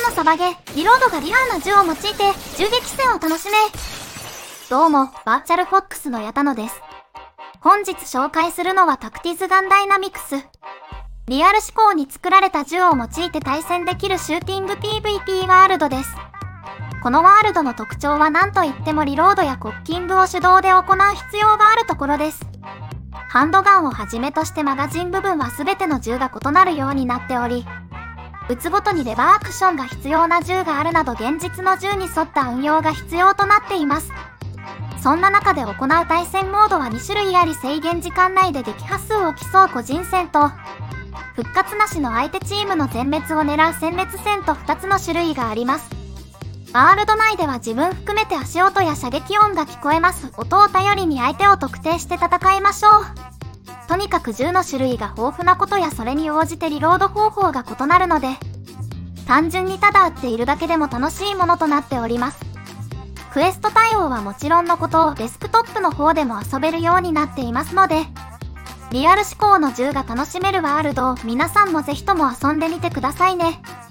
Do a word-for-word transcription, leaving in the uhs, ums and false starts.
のサバゲー、リロードがリアルな銃を用いて銃撃戦を楽しめ。どうも、バーチャルフォックスの矢田野です。本日紹介するのはタクティズガンダイナミクス。リアル思考に作られた銃を用いて対戦できるシューティング ピーブイピー ワールドです。このワールドの特徴は何といってもリロードやコッキングを手動で行う必要があるところです。ハンドガンをはじめとしてマガジン部分は全ての銃が異なるようになっており、撃つごとにレバーアクションが必要な銃があるなど現実の銃に沿った運用が必要となっています。そんな中で行う対戦モードはに種類あり、制限時間内で撃破数を競う個人戦と、復活なしの相手チームの全滅を狙う殲滅戦とふたつの種類があります。ワールド内では自分含めて足音や射撃音が聞こえます。音を頼りに相手を特定して戦いましょう。とにかく銃の種類が豊富なことやそれに応じてリロード方法が異なるので、単純にただ撃っているだけでも楽しいものとなっております。クエスト対応はもちろんのことをデスクトップの方でも遊べるようになっていますので、リアル思考の銃が楽しめるワールドを皆さんもぜひとも遊んでみてくださいね。